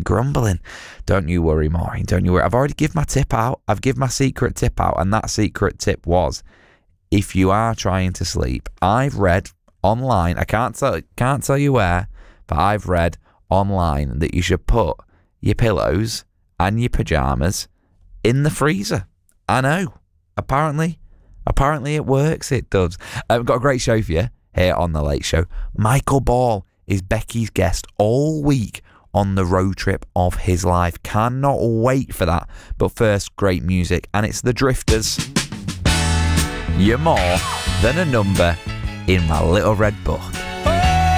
grumbling. Don't you worry, Maureen. Don't you worry. I've already given my tip out. I've given my secret tip out, and that secret tip was, if you are trying to sleep, I've read online, I can't tell you where, but I've read online that you should put your pillows and your pajamas in the freezer. I know. Apparently it works. It does. I've got a great show for you here on The Late Show. Michael Ball is Becky's guest all week on the road trip of his life. Cannot wait for that. But first, great music, and it's the Drifters. You're more than a number in my little red book.